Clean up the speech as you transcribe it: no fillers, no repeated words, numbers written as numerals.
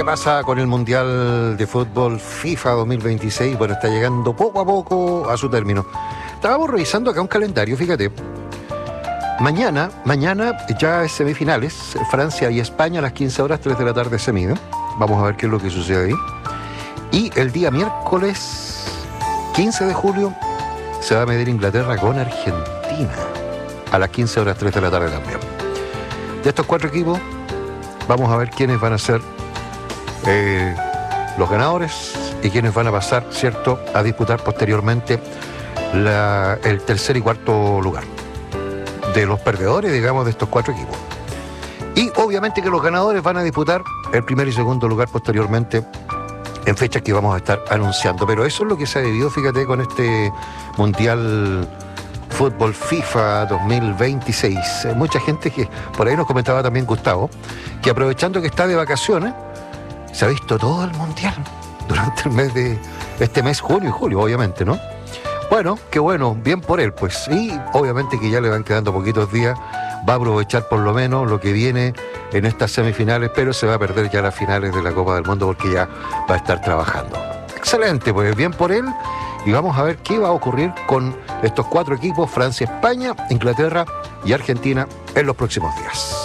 ¿Qué pasa con el Mundial de Fútbol FIFA 2026? Bueno, está llegando poco a poco a su término. Estábamos revisando acá un calendario, fíjate. Mañana ya es semifinales, Francia y España a las 15 horas, 3 de la tarde se miden. Vamos a ver qué es lo que sucede ahí. Y el día miércoles 15 de julio se va a medir Inglaterra con Argentina a las 15 horas, 3 de la tarde también. De estos 4 equipos, vamos a ver quiénes van a ser los ganadores y quiénes van a pasar, ¿cierto?, a disputar posteriormente el tercer y cuarto lugar de los perdedores, digamos, de estos 4 equipos. Y obviamente que los ganadores van a disputar el primer y segundo lugar posteriormente en fechas que vamos a estar anunciando. Pero eso es lo que se ha vivido, fíjate, con este Mundial Fútbol FIFA 2026. Mucha gente que, por ahí nos comentaba también Gustavo, que aprovechando que está de vacaciones, se ha visto todo el Mundial durante el mes de este mes, junio y julio, obviamente, ¿no? Bueno, qué bueno, bien por él, pues. Y obviamente que ya le van quedando poquitos días, va a aprovechar por lo menos lo que viene en estas semifinales, pero se va a perder ya las finales de la Copa del Mundo porque ya va a estar trabajando. Excelente, pues bien por él. Y vamos a ver qué va a ocurrir con estos 4 equipos, Francia, España, Inglaterra y Argentina, en los próximos días.